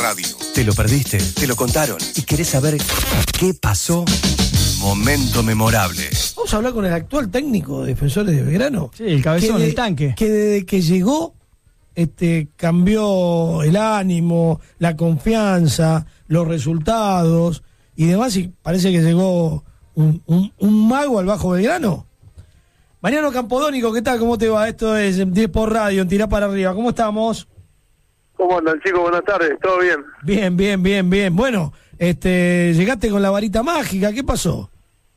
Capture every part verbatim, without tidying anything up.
radio. ¿Te lo perdiste? ¿Te lo contaron? ¿Y querés saber qué pasó? Momento memorable. Vamos a hablar con el actual técnico de Defensores de Belgrano. Sí, el cabezón de, del tanque. Que desde que llegó este, cambió el ánimo, la confianza, los resultados y demás, y parece que llegó un, un, un mago al Bajo Belgrano. Mariano Campodónico, ¿qué tal? ¿Cómo te va? Esto es diez por radio, en Tirá para Arriba. ¿Cómo estamos? ¿Cómo andan, chicos? Buenas tardes, ¿todo bien? Bien, bien, bien, bien. Bueno, este, llegaste con la varita mágica, ¿qué pasó?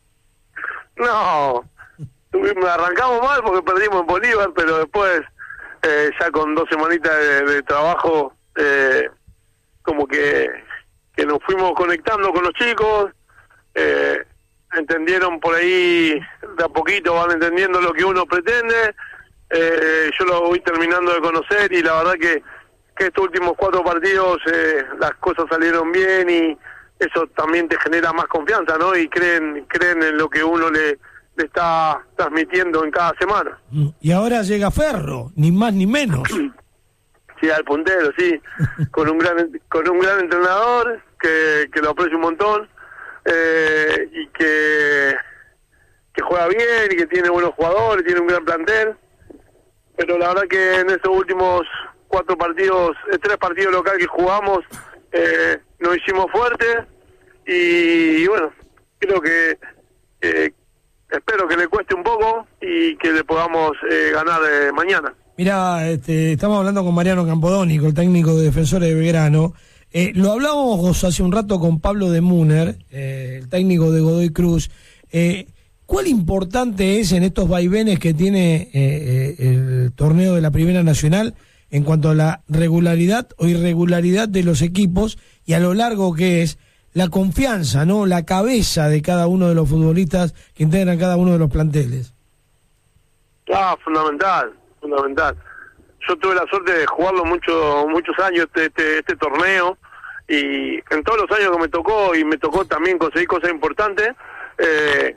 No, me arrancamos mal porque perdimos en Bolívar, pero después, eh, ya con dos semanitas de, de trabajo, eh, como que, que nos fuimos conectando con los chicos, eh, entendieron por ahí, de a poquito van entendiendo lo que uno pretende, eh, yo lo voy terminando de conocer y la verdad que que estos últimos cuatro partidos eh, las cosas salieron bien y eso también te genera más confianza, ¿no? Y creen creen en lo que uno le, le está transmitiendo en cada semana. Y ahora llega Ferro, ni más ni menos. Sí, al puntero, sí, con un gran con un gran entrenador que, que lo aprecio un montón eh, y que que juega bien y que tiene buenos jugadores, tiene un gran plantel, pero la verdad que en estos últimos cuatro partidos, eh, tres partidos locales que jugamos, eh, nos hicimos fuertes y, y bueno, creo que eh, espero que le cueste un poco y que le podamos eh, ganar eh, mañana. Mira, este, estamos hablando con Mariano Campodónico, el técnico de Defensores de Belgrano. Eh, lo hablábamos hace un rato con Pablo de Muner, eh, el técnico de Godoy Cruz. Eh, ¿Cuál importante es en estos vaivenes que tiene eh, eh, el torneo de la Primera Nacional en cuanto a la regularidad o irregularidad de los equipos y a lo largo que es la confianza, ¿no? La cabeza de cada uno de los futbolistas que integran cada uno de los planteles? Ah, fundamental, fundamental. Yo tuve la suerte de jugarlo mucho, muchos años este, este, este torneo y en todos los años que me tocó y me tocó también conseguir cosas importantes, eh,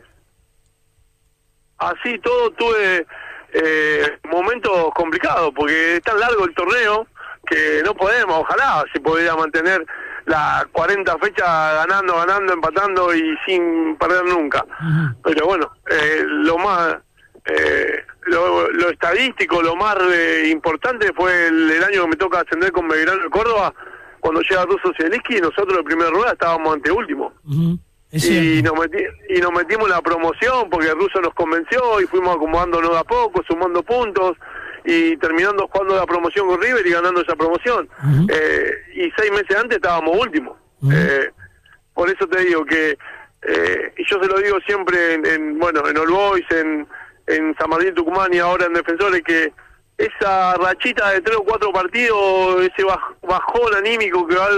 así todo tuve eh, momentos complicados porque es tan largo el torneo que no podemos, ojalá si pudiera mantener las cuarenta fechas ganando, ganando, empatando y sin perder nunca. Uh-huh. Pero bueno, eh, lo más eh, lo, lo estadístico, lo más eh, importante fue el, el año que me toca ascender con Belgrano de Córdoba, cuando llega Russo Zielinski y nosotros en primera rueda estábamos anteúltimos. Uh-huh. Y nos, meti y nos metimos en la promoción porque el Russo nos convenció y fuimos acomodándonos de a poco, sumando puntos y terminando jugando la promoción con River y ganando esa promoción. Uh-huh. eh, y seis meses antes estábamos últimos. Uh-huh. eh, por eso te digo que, eh, y yo se lo digo siempre en, en bueno, en All Boys, en, en San Martín Tucumán y ahora en Defensores, que esa rachita de tres o cuatro partidos, ese baj bajón anímico que va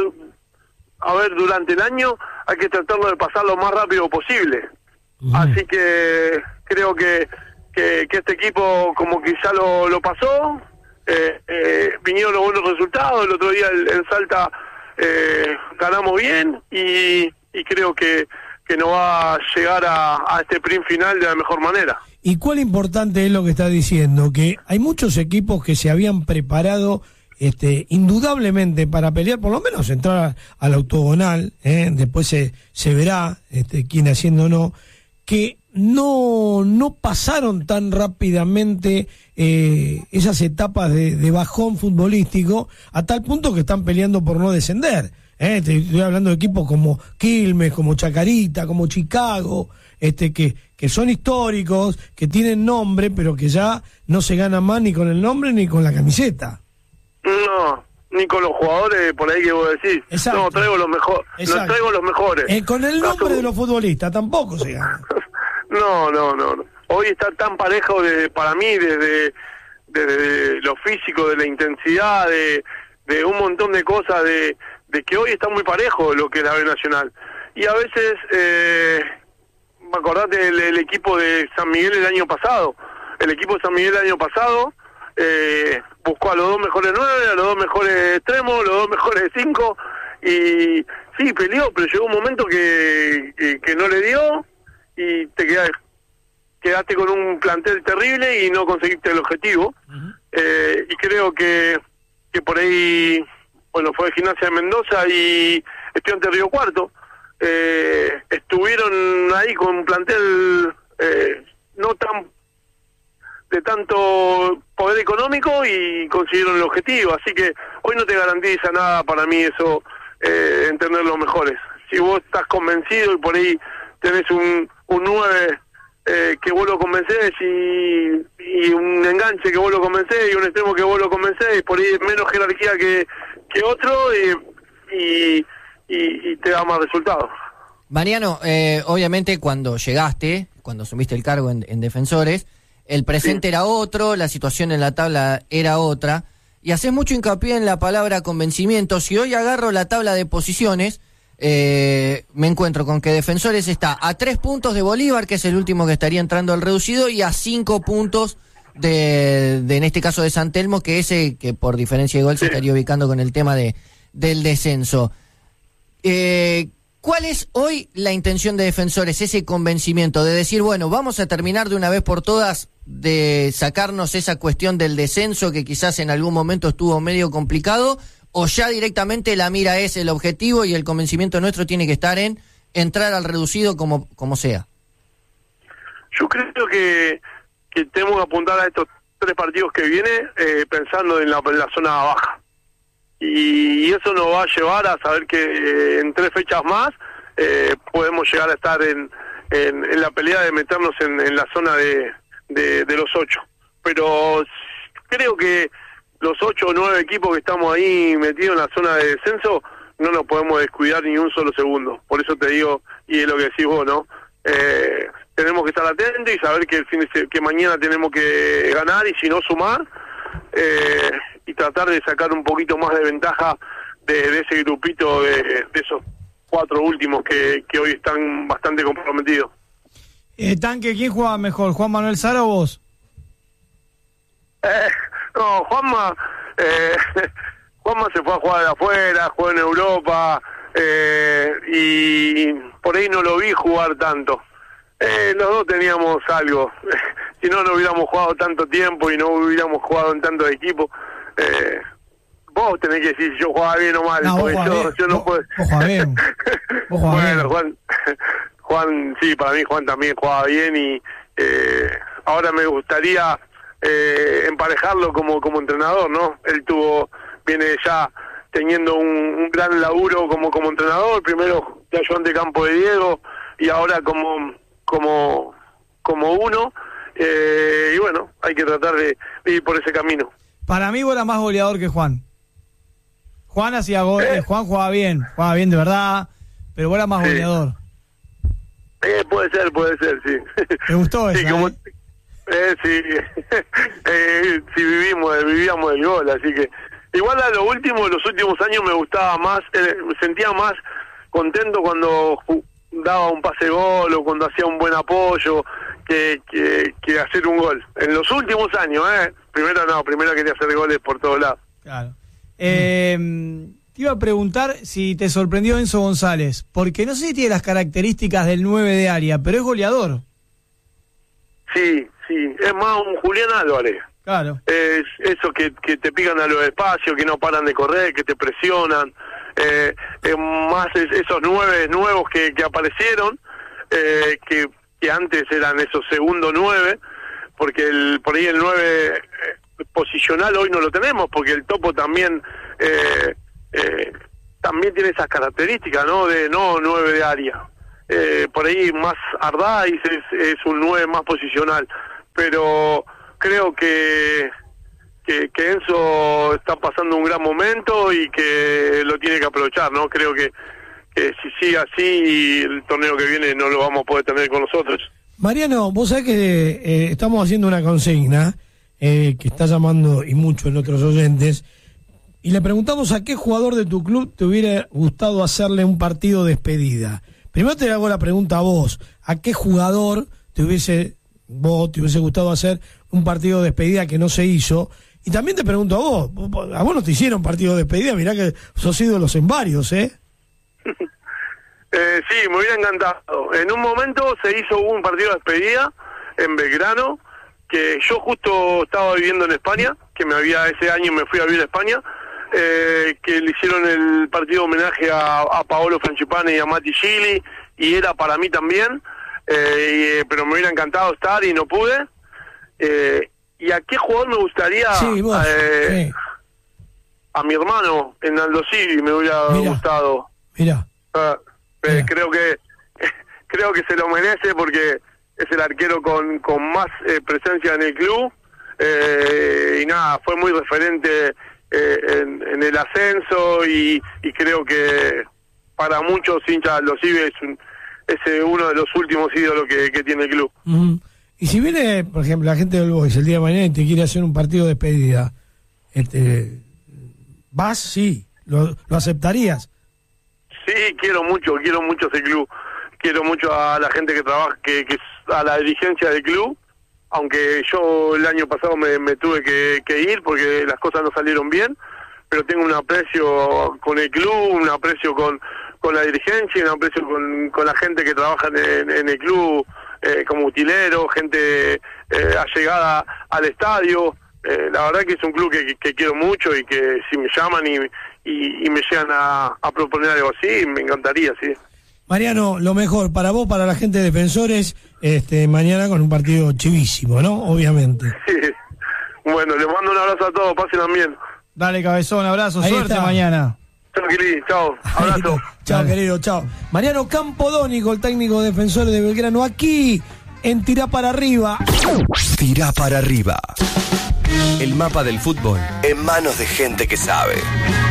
a haber durante el año, hay que tratarlo de pasar lo más rápido posible. Uh-huh. Así que creo que, que que este equipo como que ya lo, lo pasó, eh, eh, vinieron los buenos resultados, el otro día en Salta eh, ganamos bien y, y creo que, que nos va a llegar a, a este sprint final de la mejor manera. ¿Y cuál importante es lo que está diciendo? Que hay muchos equipos que se habían preparado Este, indudablemente para pelear, por lo menos entrar al octogonal, ¿eh? Después se, se verá este, quién haciendo o no, que no, no pasaron tan rápidamente eh, esas etapas de, de bajón futbolístico, a tal punto que están peleando por no descender. ¿eh? Estoy hablando de equipos como Quilmes, como Chacarita, como Chicago, este, que, que son históricos, que tienen nombre, pero que ya no se ganan más ni con el nombre ni con la camiseta. No, ni con los jugadores por ahí que vos decís. Exacto. No, traigo los mejores. No traigo los mejores. Eh, con el nombre Caso... de los futbolistas tampoco se gana. no, no, no, no. Hoy está tan parejo de, para mí desde, desde lo físico, de la intensidad, de, de un montón de cosas, de, de que hoy está muy parejo lo que es la B Nacional. Y a veces, eh, me acordate del el equipo de San Miguel el año pasado. El equipo de San Miguel el año pasado Eh, buscó a los dos mejores nueve, a los dos mejores extremos, los dos mejores cinco, y sí, peleó, pero llegó un momento que, que, que no le dio, y te quedaste, quedaste con un plantel terrible y no conseguiste el objetivo. Uh-huh. eh, y creo que, que por ahí bueno, fue Gimnasia de Mendoza y Estudiantes Río Cuarto. Eh, estuvieron ahí con un plantel eh, no tan de tanto poder económico y consiguieron el objetivo, así que hoy no te garantiza nada para mí eso, eh, entender los mejores. Si vos estás convencido y por ahí tenés un, un nueve eh, que vos lo convencés y, y un enganche que vos lo convencés y un extremo que vos lo convencés y por ahí menos jerarquía que, que otro y, y Y, y te da más resultados. Mariano, eh, obviamente cuando llegaste, cuando asumiste el cargo en, en Defensores, el presente sí. era otro, la situación en la tabla era otra, y haces mucho hincapié en la palabra convencimiento. Si hoy agarro la tabla de posiciones, eh, me encuentro con que Defensores está a tres puntos de Bolívar, que es el último que estaría entrando al reducido, y a cinco puntos de, de en este caso de San Telmo, que ese que por diferencia de gol sí. se estaría ubicando con el tema de del descenso. Eh, ¿Cuál es hoy la intención de Defensores, ese convencimiento de decir, bueno, vamos a terminar de una vez por todas de sacarnos esa cuestión del descenso que quizás en algún momento estuvo medio complicado, o ya directamente la mira es el objetivo y el convencimiento nuestro tiene que estar en entrar al reducido como, como sea? Yo creo que, que tenemos que apuntar a estos tres partidos que vienen eh, pensando en la, en la zona baja. Y eso nos va a llevar a saber que eh, en tres fechas más eh, podemos llegar a estar en, en, en la pelea de meternos en, en la zona de, de, de los ocho. Pero creo que los ocho o nueve equipos que estamos ahí metidos en la zona de descenso no nos podemos descuidar ni un solo segundo. Por eso te digo, y es lo que decís vos, ¿no? Eh, tenemos que estar atentos y saber que el fin de, que mañana tenemos que ganar y si no sumar. Eh, y tratar de sacar un poquito más de ventaja de, de ese grupito de, de esos cuatro últimos que, que hoy están bastante comprometidos. Eh, Tanque, ¿quién juega mejor, Juan Manuel Sara o vos? Eh, no, Juanma eh, Juanma se fue a jugar de afuera, jugó en Europa eh, y por ahí no lo vi jugar tanto. Eh, los dos teníamos algo, si no, no hubiéramos jugado tanto tiempo y no hubiéramos jugado en tantos equipos. Eh, vos tenés que decir si yo jugaba bien o mal, no, porque yo, bien. yo no vos, puedo. Vos jugás bien. Vos jugás bueno, bien. Juan, Juan, sí, para mí Juan también jugaba bien y eh, ahora me gustaría eh, emparejarlo como como entrenador, ¿no? Él tuvo, viene ya teniendo un, un gran laburo como como entrenador, primero de ayudante de campo de Diego y ahora como como como uno, eh, y bueno, hay que tratar de, de ir por ese camino. Para mí vos eras más goleador que Juan. Juan hacía goles, ¿Eh? Juan jugaba bien, jugaba bien de verdad, pero vos eras más sí. goleador. Eh, puede ser, puede ser, sí. ¿Te gustó eso? Sí, como, eh? Eh, sí, eh, sí vivíamos, vivíamos el gol, así que igual a lo último, los últimos años me gustaba más, eh, me sentía más contento cuando daba un pase gol o cuando hacía un buen apoyo que, que, que hacer un gol. En los últimos años, eh, primero no, primero quería hacer goles por todos lados. Claro. Eh, te iba a preguntar si te sorprendió Enzo González, porque no sé si tiene las características del nueve de área, pero es goleador. Sí, sí, es más un Julián Álvarez. Claro. Es eso que, que te pican a los espacios, que no paran de correr, que te presionan. Eh, es más es, esos nueve nuevos que, que aparecieron, eh, que, que antes eran esos segundo nueve, porque el, por ahí el nueve eh, posicional hoy no lo tenemos, porque el Topo también eh, eh, también tiene esas características, ¿no? De no nueve de área. Eh, por ahí más Ardáiz es, es un nueve más posicional, pero creo que, que que Enzo está pasando un gran momento y que lo tiene que aprovechar, ¿no? Creo que, que si sigue así el torneo que viene no lo vamos a poder tener con nosotros. Mariano, vos sabés que eh, estamos haciendo una consigna eh, que está llamando y mucho en otros oyentes, y le preguntamos a qué jugador de tu club te hubiera gustado hacerle un partido de despedida. Primero te hago la pregunta a vos, ¿a qué jugador te hubiese vos te hubiese gustado hacer un partido de despedida que no se hizo? Y también te pregunto a vos, a vos no te hicieron partido de despedida, mirá que sos ídolos en varios, ¿eh? eh sí, me hubiera encantado. En un momento se hizo un partido de despedida en Belgrano, que yo justo estaba viviendo en España, que me había ese año me fui a vivir a España, eh, que le hicieron el partido homenaje a, a Paolo Frangipane y a Matti Gili, y era para mí también, eh, y, pero me hubiera encantado estar y no pude. Eh, ¿Y a qué jugador me gustaría? Sí, vos, eh, sí. A mi hermano en Aldo Civi me hubiera Mirá. gustado. Mira. Uh, Mirá. creo que creo que se lo merece porque es el arquero con, con más eh, presencia en el club, eh, y nada, fue muy referente eh, en, en el ascenso, y, y creo que para muchos hinchas los Civi es, un, es eh, uno de los últimos ídolos que, que tiene el club. Uh-huh. Y si viene, por ejemplo, la gente del Boys el día de mañana y te quiere hacer un partido de despedida, este, ¿vas? Sí. ¿Lo, lo aceptarías? Sí, quiero mucho, quiero mucho ese club. Quiero mucho a la gente que trabaja, que, que a la dirigencia del club, aunque yo el año pasado me, me tuve que, que ir porque las cosas no salieron bien, pero tengo un aprecio con el club, un aprecio con, con la dirigencia, un aprecio con, con la gente que trabaja en, en el club, eh, como utilero, gente eh, allegada al estadio. Eh, la verdad que es un club que, que, que quiero mucho, y que si me llaman y, y, y me llegan a, a proponer algo así, me encantaría, sí. Mariano, lo mejor para vos, para la gente de Defensores, este, mañana con un partido chivísimo, ¿no? Obviamente. Sí. Bueno, les mando un abrazo a todos, pasen bien. Dale, Cabezón, abrazo, Ahí suerte está. mañana. Chao, Kili, chao, abrazo. Chao, Dale. querido, chao. Mariano Campodónico, el técnico de Defensores de Belgrano, aquí en Tirá para Arriba. Tirá para arriba. El mapa del fútbol en manos de gente que sabe.